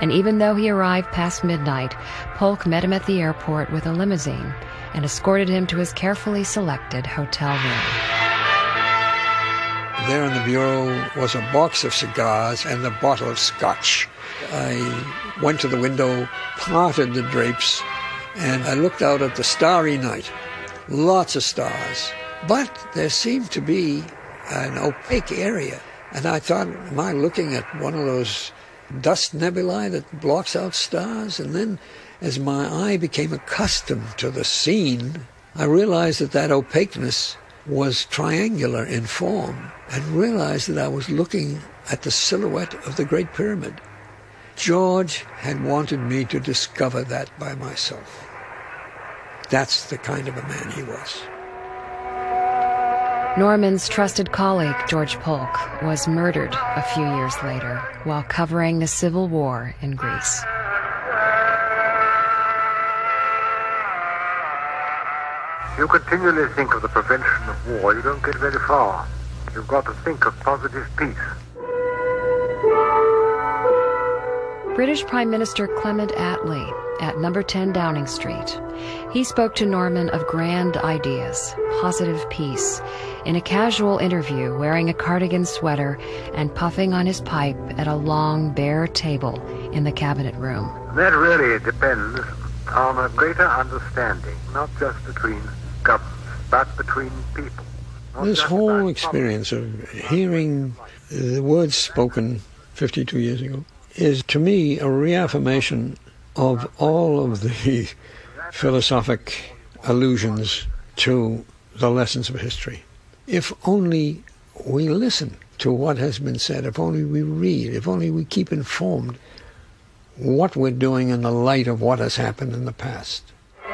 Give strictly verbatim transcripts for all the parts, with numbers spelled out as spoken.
And even though he arrived past midnight, Polk met him at the airport with a limousine and escorted him to his carefully selected hotel room. There in the bureau was a box of cigars and a bottle of scotch. I went to the window, parted the drapes, and I looked out at the starry night. Lots of stars. But there seemed to be an opaque area. And I thought, am I looking at one of those dust nebulae that blocks out stars? And then as my eye became accustomed to the scene, I realized that that opaqueness was triangular in form, and realized that I was looking at the silhouette of the Great Pyramid. George had wanted me to discover that by myself. That's the kind of a man he was. Norman's trusted colleague, George Polk, was murdered a few years later while covering the civil war in Greece. You continually think of the prevention of war, you don't get very far. You've got to think of positive peace. British Prime Minister Clement Attlee at number ten Downing Street. He spoke to Norman of grand ideas, positive peace, in a casual interview wearing a cardigan sweater and puffing on his pipe at a long, bare table in the cabinet room. That really depends on a greater understanding, not just between governments, but between people. Not This just whole about experience of hearing the words spoken fifty-two years ago is, to me, a reaffirmation of all of the philosophic allusions to the lessons of history. If only we listen to what has been said, if only we read, if only we keep informed what we're doing in the light of what has happened in the past.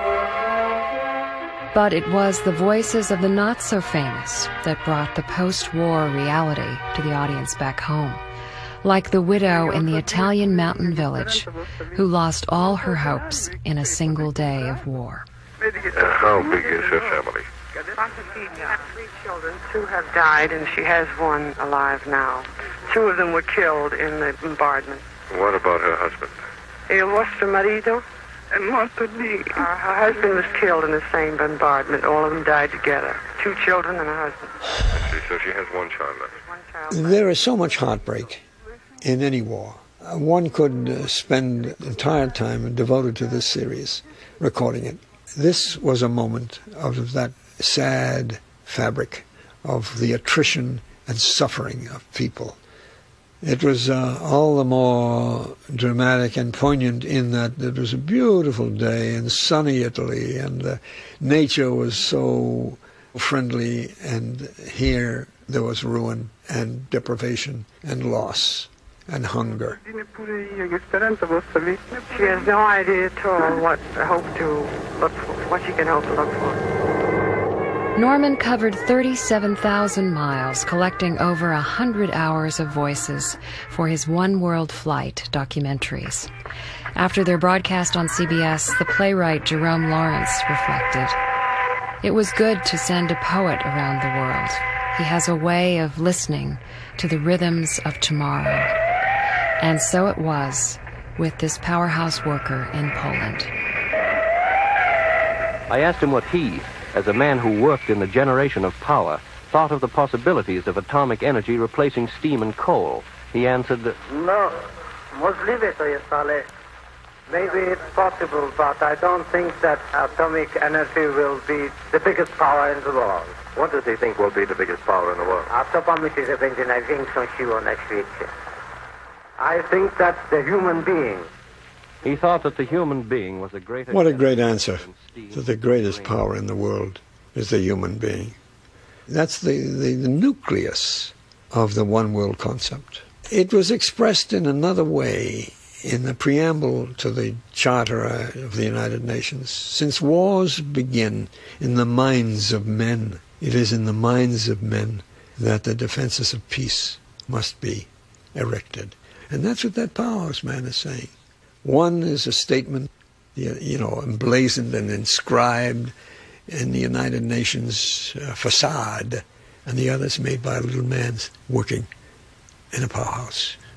But it was the voices of the not-so-famous that brought the post-war reality to the audience back home, like the widow in the Italian mountain village who lost all her hopes in a single day of war. Uh, how big is her family? Three children. Two have died, and she has one alive now. Two of them were killed in the bombardment. What about her husband? El vostro marito è morto lì. Uh, her husband was killed in the same bombardment. All of them died together. Two children and a husband. I see, so she has one child left. One child left. There is so much heartbreak in any war. Uh, one could uh, spend entire time devoted to this series, recording it. This was a moment of that sad fabric of the attrition and suffering of people. It was uh, all the more dramatic and poignant in that it was a beautiful day in sunny Italy, and uh, nature was so friendly, and here there was ruin and deprivation and loss and hunger. She has no idea at all what hope to look for, what she can hope to look for. Norman covered thirty-seven thousand miles, collecting over one hundred hours of voices for his One World Flight documentaries. After their broadcast on C B S, the playwright Jerome Lawrence reflected, "It was good to send a poet around the world. He has a way of listening to the rhythms of tomorrow." And so it was with this powerhouse worker in Poland. I asked him what he, as a man who worked in the generation of power, thought of the possibilities of atomic energy replacing steam and coal. He answered, No, możliwe to jest, ale maybe it's possible, but I don't think that atomic energy will be the biggest power in the world. What does he think will be the biggest power in the world? A co pomyśli, że będzie największą siłą na świecie? I think that the human being. He thought that the human being was a greater... What a great answer, that the greatest power in the world is the human being. That's the, the, the nucleus of the one world concept. It was expressed in another way in the preamble to the Charter of the United Nations. Since wars begin in the minds of men, it is in the minds of men that the defenses of peace must be erected. And that's what that powerhouse man is saying. One is a statement, you know, emblazoned and inscribed in the United Nations uh, facade, and the other is made by a little man working in a powerhouse.